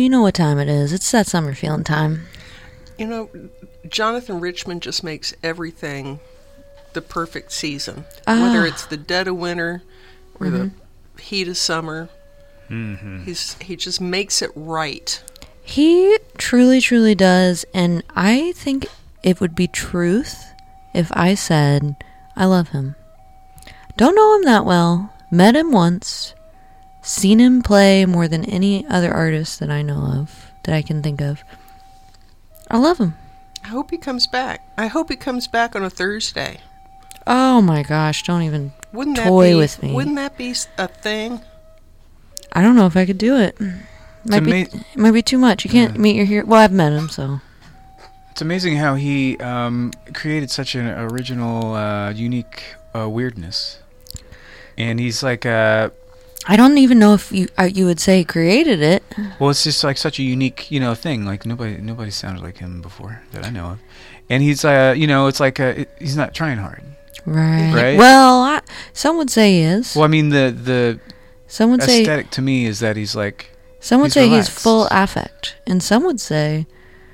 know what time it is. It's that summer feeling time. You know, Jonathan Richman just makes everything the perfect season. Whether it's the dead of winter or the heat of summer. Mm-hmm. He just makes it right. He truly, truly does. And I think it would be truth if I said I love him. Don't know him that well. Met him once. Seen him play more than any other artist that I know of, that I can think of. I love him. I hope he comes back. I hope he comes back on a Thursday. Oh my gosh, don't even toy with me. Wouldn't that be a thing? I don't know if I could do it. It might be too much. You can't meet your hero. Well, I've met him, so. It's amazing how he created such an original, unique weirdness. And he's like I don't even know if you would say created it. Well, it's just like such a unique, thing. Like nobody sounded like him before that I know of. And he's it's like he's not trying hard. Right. Well, some would say he is. Well, I mean the some would aesthetic to me is that he's like some would say relaxed. He's full affect, and some would say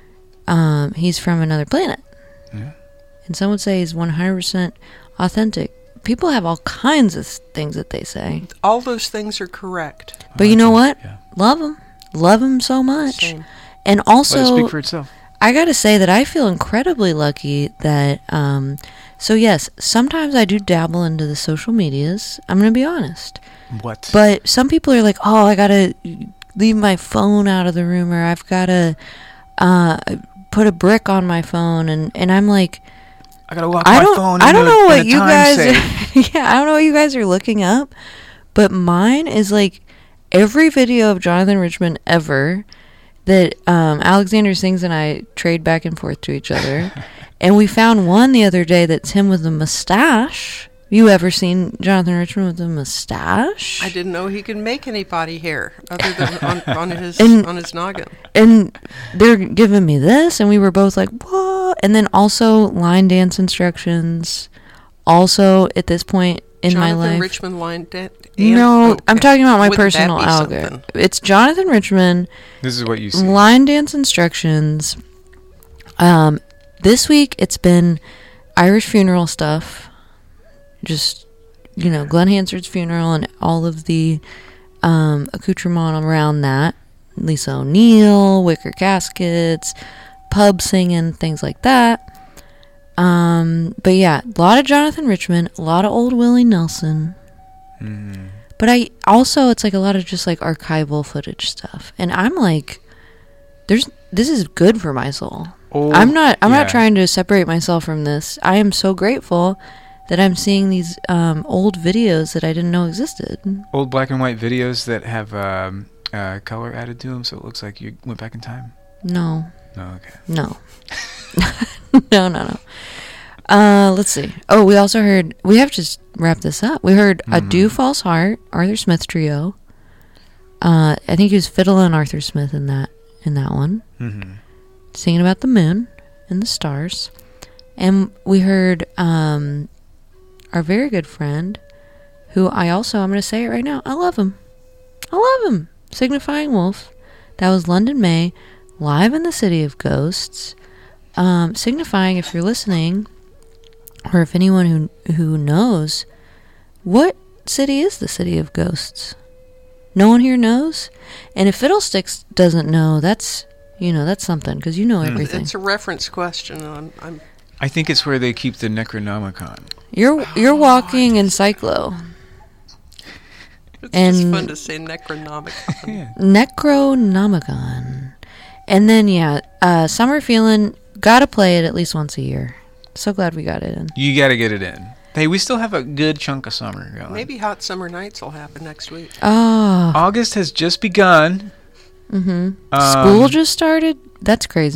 he's from another planet. Yeah. And some would say he's 100% authentic. People have all kinds of things that they say. All those things are correct. But you know what? Yeah. Love him so much. Same. And also, let it speak for itself. I got to say that I feel incredibly lucky that. So yes, sometimes I do dabble into the social medias. I'm going to be honest. What? But some people are like, oh, I got to leave my phone out of the room, or I've got to put a brick on my phone, and I'm like, I gotta lock my phone. I don't know what you guys. Yeah, I don't know what you guys are looking up, but mine is like every video of Jonathan Richman ever that Alexander Sings and I trade back and forth to each other, and we found one the other day that's him with a mustache. You ever seen Jonathan Richman with a mustache? I didn't know he could make any body hair other than on his noggin. And they're giving me this, and we were both like, what? And then also line dance instructions. Also, at this point in my life. Jonathan Richman line dance? No, okay. I'm talking about my personal algorithm. It's Jonathan Richman. This is what you see. Line dance instructions. This week, it's been Irish funeral stuff. Just, Glenn Hansard's funeral and all of the accoutrement around that. Lisa O'Neill, wicker caskets, pub singing, things like that. But yeah, a lot of Jonathan Richman, a lot of old Willie Nelson. Mm-hmm. But it's like a lot of just like archival footage stuff. And I'm like, this is good for my soul. I'm not trying to separate myself from this. I am so grateful that I'm seeing these old videos that I didn't know existed. Old black and white videos that have color added to them, so it looks like you went back in time? No. No, okay. No. No. Let's see. Oh, we also heard... We have to just wrap this up. We heard A Do False Heart, Arthur Smith Trio. I think he was fiddling Arthur Smith in that one. Mm-hmm. Singing about the moon and the stars. And we heard... our very good friend, who I'm going to say it right now, I love him. Signifying Wolf. That was London May, live in the City of Ghosts. Signifying, if you're listening, or if anyone who knows, what city is the City of Ghosts? No one here knows? And if Fiddlesticks doesn't know, that's something, because you know everything. It's a reference question. I think it's where they keep the Necronomicon. You're walking encyclo. It's just fun to say Necronomicon. Yeah. Necronomicon. And then, Summer Feeling, gotta play it at least once a year. So glad we got it in. You gotta get it in. Hey, we still have a good chunk of summer going. Maybe Hot Summer Nights will happen next week. Oh. August has just begun. Mm-hmm. School just started? That's crazy.